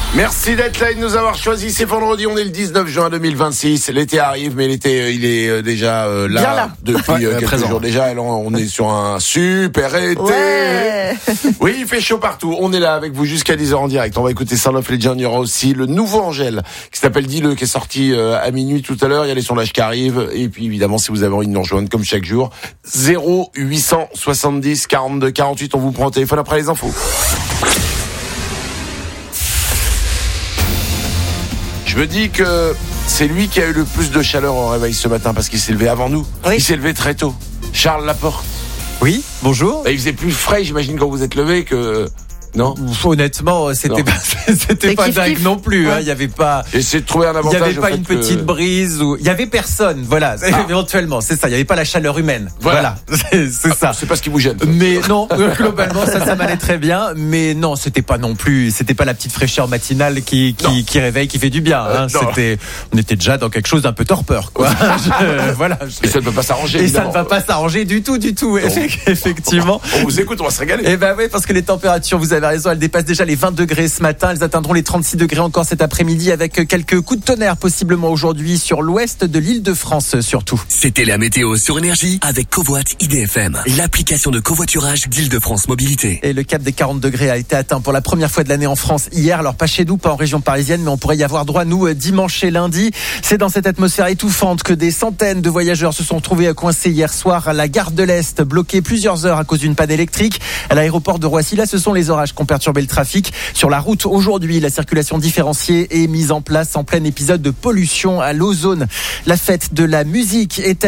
Merci d'être là et de nous avoir choisi. C'est vendredi, on est le 19 juin 2026. L'été arrive, mais l'été, il est déjà là depuis quelques jours déjà. Alors, on est sur un super été. Ouais. Oui, il fait chaud partout. On est là avec vous jusqu'à 10h en direct. On va écouter Sound of Legend. Il y aura aussi le nouveau Angèle qui s'appelle Dis-le, qui est sorti à minuit tout à l'heure. Il y a les sondages qui arrivent. Et puis, évidemment, si vous avez envie de nous rejoindre comme chaque jour, 0870 42 48. On vous prend au téléphone après les infos. Je me dis que c'est lui qui a eu le plus de chaleur au réveil ce matin parce qu'il s'est levé avant nous. Oui. Il s'est levé très tôt. Charles Laporte. Oui, bonjour. Il faisait plus frais, j'imagine, quand vous êtes levé que... Non. Honnêtement, c'était pas dingue non plus. Il y avait pas. J'ai essayé de trouver un avantage. Il y avait pas une petite brise ou il y avait personne. Voilà, éventuellement, c'est ça. Il y avait pas la chaleur humaine. Voilà, c'est ça. C'est pas ce qui vous gêne. Mais non, globalement, ça m'allait très bien. Mais non, c'était pas non plus. C'était pas la petite fraîcheur matinale qui réveille, qui fait du bien. On était déjà dans quelque chose d'un peu torpeur, quoi. Voilà. Et ça ne peut pas s'arranger. Et ça ne va pas s'arranger du tout. Effectivement. On vous écoute, on va se régaler. Eh ben oui, parce que les températures, vous avez raison, elles dépassent déjà les 20 degrés ce matin. Elles atteindront les 36 degrés encore cet après-midi avec quelques coups de tonnerre possiblement aujourd'hui sur l'ouest de l'Île-de-France surtout. C'était la météo sur Énergie avec Covoit IDFM, l'application de covoiturage d'Île-de-France Mobilité. Et le cap des 40 degrés a été atteint pour la première fois de l'année en France hier. Alors pas chez nous, pas en région parisienne, mais on pourrait y avoir droit, nous, dimanche et lundi. C'est dans cette atmosphère étouffante que des centaines de voyageurs se sont trouvés coincés hier soir à la gare de l'Est, bloqués plusieurs heures à cause d'une panne électrique. À l'aéroport de Roissy, là, ce sont les orages qui ont perturbé le trafic. Sur la route, aujourd'hui, la circulation différenciée est mise en place en plein épisode de pollution à l'ozone. La fête de la musique est